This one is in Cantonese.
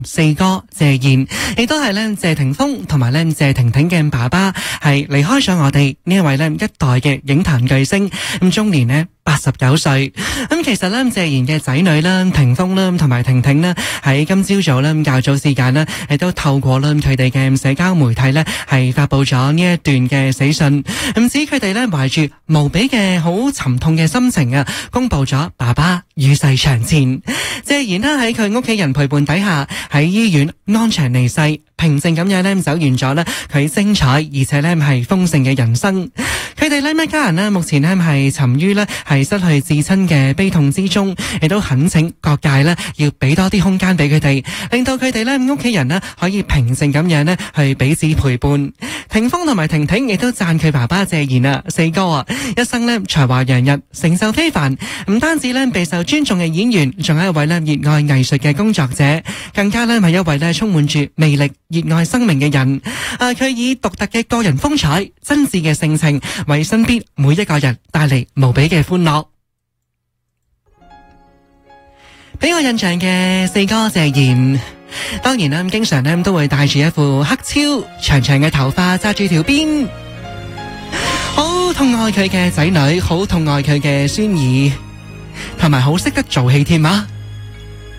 四哥謝賢，亦都係咧謝霆鋒同埋咧謝婷婷嘅爸爸，係離開咗我哋呢一位咧一代嘅影壇巨星，咁終年呢89歲。咁其實咧謝賢嘅仔女啦、霆鋒啦同埋婷婷呢，喺今朝早咧較早時間呢，亦都透過咧佢哋嘅社交媒體咧係發佈咗呢一段嘅死訊，咁指佢哋咧懷住無比嘅好沉痛嘅心情啊，公布咗爸爸與世長辭。謝賢呢喺佢屋企人陪伴底下喺醫院安詳離世，平靜咁樣咧走完咗咧佢精彩而且咧係豐盛嘅人生。佢哋呢一家人呢，目前呢係沉於呢係失去至親嘅悲痛之中，亦都懇請各界呢要俾多啲空間俾佢哋，令到佢哋呢屋企人呢可以平靜咁樣呢去彼此陪伴。霆鋒同埋婷婷亦都讚佢爸爸謝賢啊，四哥啊，一生呢才華洋溢，成就非凡，唔單止呢備受尊重嘅演員，仲係一位呢熱愛藝術嘅工作者，更加呢係一位呢充滿住魅力、熱愛生命嘅人。佢以獨特嘅個人風采、真摯嘅性情，為身邊每一個人帶嚟無比嘅歡樂。俾我印象嘅四哥謝賢，當然啦，經常呢都會帶住一副黑超，長長嘅頭髮紮住條辮，好痛愛佢嘅仔女，好痛愛佢嘅孫兒，同埋好識得做戲添啊！